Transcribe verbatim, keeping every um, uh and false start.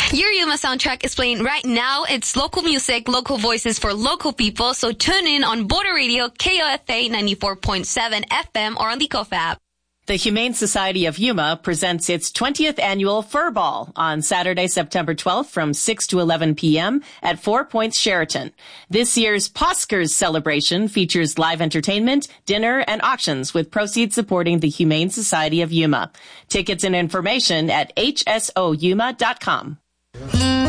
Your Yuma soundtrack is playing right now. It's local music, local voices for local people. So tune in on Border Radio, K O F A ninety-four point seven F M, or on the K O F app. The Humane Society of Yuma presents its twentieth annual Fur Ball on Saturday, September twelfth from six to eleven p.m. at Four Points Sheraton. This year's Poskers celebration features live entertainment, dinner, and auctions with proceeds supporting the Humane Society of Yuma. Tickets and information at H S O Yuma dot com.